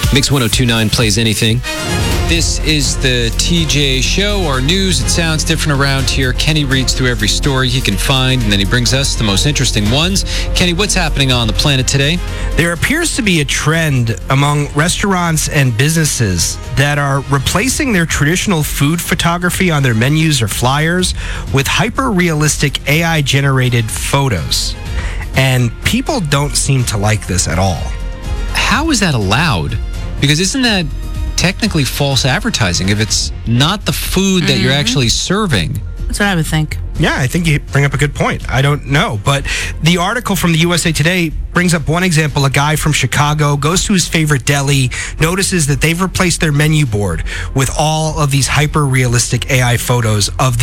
Mix 1029 plays anything. This is the TJ Show, our news. It sounds different around here. Kenny reads through every story he can find, and then he brings us the most interesting ones. Kenny, what's happening on the planet today? There appears to be a trend among restaurants and businesses that are replacing their traditional food photography on their menus or flyers with hyper-realistic AI-generated photos. And people don't seem to like this at all. How is that allowed? Because isn't that technically false advertising if it's not the food that you're actually serving? That's what I would think. Yeah, I think you bring up a good point. I don't know. But the article from the USA Today brings up one example. A guy from Chicago goes to his favorite deli, notices that they've replaced their menu board with all of these hyper-realistic AI photos of